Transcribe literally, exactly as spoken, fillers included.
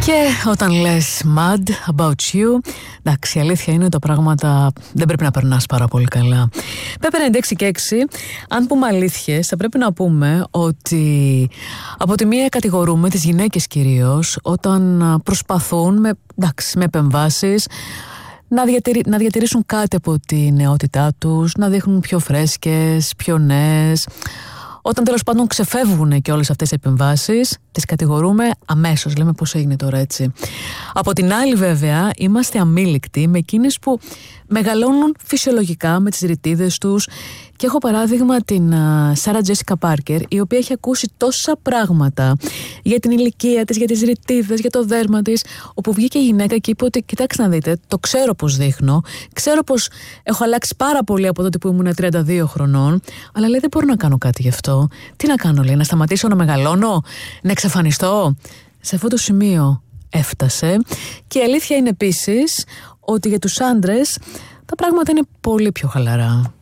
Και όταν λες mad about you, εντάξει, η αλήθεια είναι ότι τα πράγματα δεν πρέπει να περνάς πάρα πολύ καλά. Πέπε ενενήντα έξι και έξι, αν πούμε αλήθειες, θα πρέπει να πούμε ότι από τη μία κατηγορούμε τις γυναίκες κυρίως όταν προσπαθούν με, εντάξει, με επεμβάσεις να, διατηρη, να διατηρήσουν κάτι από τη νεότητά τους, να δείχνουν πιο φρέσκες, πιο νέες. Όταν τέλος πάντων ξεφεύγουν και όλες αυτές οι επεμβάσεις, τις κατηγορούμε αμέσως. Λέμε πώς έγινε τώρα έτσι. Από την άλλη, βέβαια, είμαστε αμήλικτοι με εκείνες που μεγαλώνουν φυσιολογικά με τις ρητίδες τους. Και έχω παράδειγμα την Σάρα Τζέσικα Πάρκερ, η οποία έχει ακούσει τόσα πράγματα για την ηλικία της, για τις ρητίδες, για το δέρμα της, όπου βγήκε η γυναίκα και είπε ότι κοιτάξτε να δείτε, το ξέρω πως δείχνω, ξέρω πως έχω αλλάξει πάρα πολύ από τότε που ήμουν τριάντα δύο χρονών, αλλά λέει δεν μπορώ να κάνω κάτι γι' αυτό. Τι να κάνω, λέει, να σταματήσω να μεγαλώνω, να εξαφανιστώ? Σε αυτό το σημείο έφτασε. Και η αλήθεια είναι επίσης ότι για τους άντρες τα πράγματα είναι πολύ πιο χαλαρά.